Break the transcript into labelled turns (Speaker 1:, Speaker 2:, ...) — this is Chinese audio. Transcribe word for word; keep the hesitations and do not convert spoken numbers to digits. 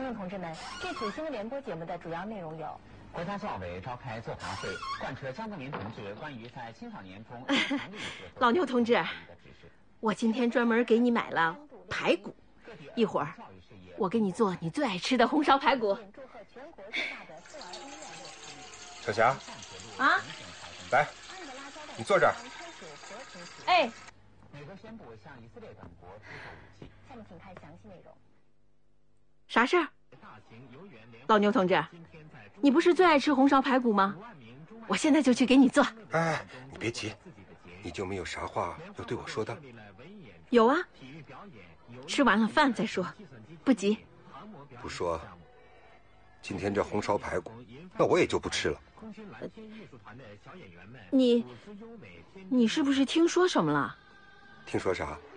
Speaker 1: 众同志们，这次新闻联播节目的主要内容有：
Speaker 2: 国家教委召开座谈会，贯彻江泽民同志关于在青少年中
Speaker 3: 老牛同志，我今天专门给你买了排骨，一会儿我给你做你最爱吃的红烧排骨。
Speaker 4: 小霞，
Speaker 3: 啊，
Speaker 4: 来，你坐这儿。
Speaker 3: 哎，
Speaker 2: 美国宣布向以色列等国出售武器。
Speaker 1: 下面请看详细内容。
Speaker 3: 啥事儿？老牛同志，你不是最爱吃红烧排骨吗？我现在就去给你做。
Speaker 4: 哎，你别急，你就没有啥话要对我说的？
Speaker 3: 有啊，吃完了饭再说，不急。
Speaker 4: 不说，今天这红烧排骨，那我也就不吃了。
Speaker 3: 呃、你，你是不是听说什么了？
Speaker 4: 听说啥？